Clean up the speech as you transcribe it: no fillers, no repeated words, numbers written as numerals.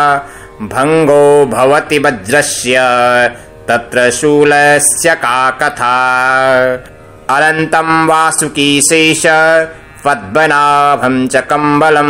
भङ्गो भवति वज्रस्य तत्र शूलस्य का कथा। अनन्तं वासुकीशेष पद्मनाभं च कम्बलम्